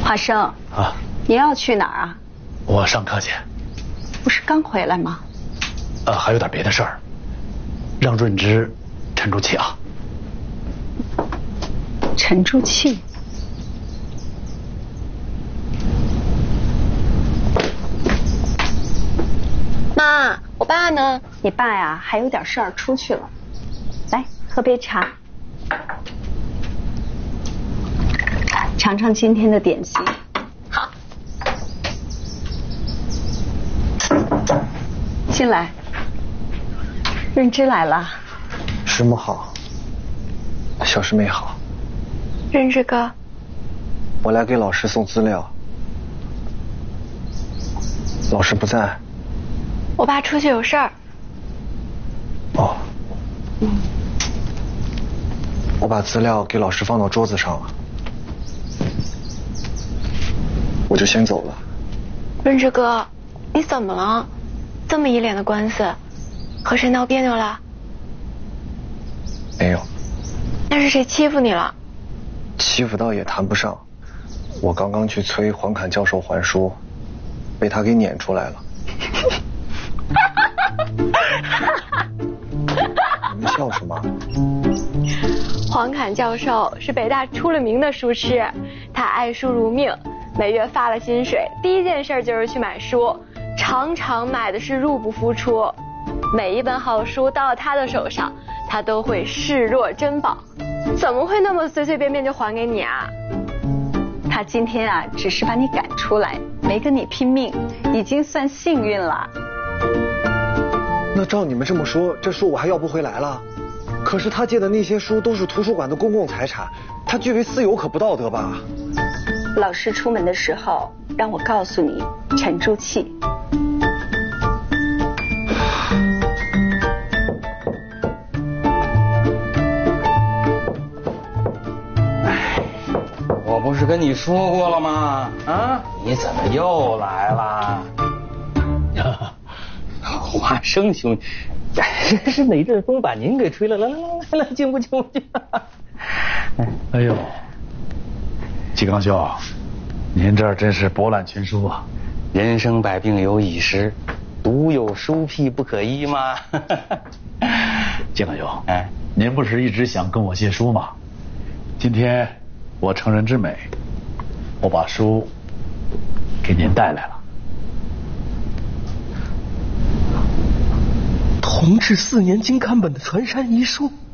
华生啊， 你要去哪儿啊？ 我上课去。 不是刚回来吗？ 还有点别的事儿，让润之沉住气啊。 沉住气。 妈，我爸呢？ 你爸呀，还有点事儿出去了。来，喝杯茶，尝尝今天的点心。 好。 进来。润之来了。 师母好，小师妹好。 润之哥， 我来给老师送资料，老师不在。 我爸出去有事儿。 哦。我把资料给老师放到桌子上了，我就先走了。 润之哥，你怎么了？这么一脸的官司，和谁闹别扭了？ 没有。 那是谁欺负你了？ 欺负倒也谈不上，我刚刚去催黄侃教授还书，被他给撵出来了。你们笑什么？ 黄侃教授是北大出了名的书痴，他爱书如命，每月发了薪水，第一件事就是去买书，常常买的是入不敷出。每一本好书到了他的手上，他都会视若珍宝，怎么会那么随随便便就还给你啊？ 他今天啊，只是把你赶出来，没跟你拼命，已经算幸运了。 那照你们这么说，这书我还要不回来了？可是他借的那些书都是图书馆的公共财产，他据为私有可不道德吧？ 老师出门的时候让我告诉你，沉住气。 我不是跟你说过了吗？啊，你怎么又来了？华生兄弟，是哪阵风把您给吹了？来，进屋。 哎呦，季刚兄，您这儿真是博览群书啊！ 人生百病有已时，独有书癖不可医吗？ 季刚兄，您不是一直想跟我借书吗？今天我乘人之美，我把书给您带来了。 同治4年金刊本的《传山遗书》。